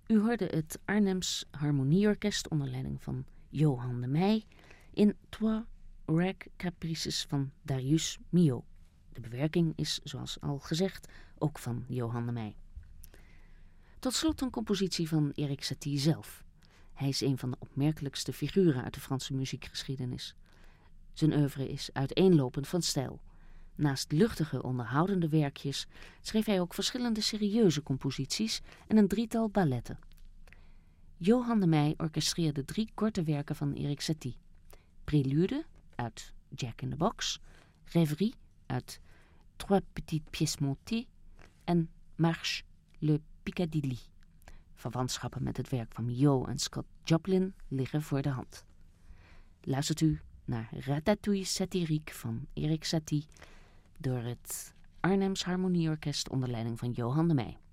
U hoorde het Arnhems Harmonieorkest onder leiding van Johan de Meij in Trois Rag Caprices van Darius Milhaud. De bewerking is, zoals al gezegd, ook van Johan de Meij. Tot slot een compositie van Erik Satie zelf. Hij is een van de opmerkelijkste figuren uit de Franse muziekgeschiedenis. Zijn oeuvre is uiteenlopend van stijl. Naast luchtige, onderhoudende werkjes schreef hij ook verschillende serieuze composities en een drietal balletten. Johan de Meij orchestreerde 3 korte werken van Erik Satie. Prélude uit Jack in the Box, Rêverie uit Trois petites pièces montées en Marche le Piccadilly. Verwantschappen met het werk van Milhaud en Scott Joplin liggen voor de hand. Luistert u naar Ratatouille satirique van Erik Satie door het Arnhems Harmonieorkest onder leiding van Johan de Meij.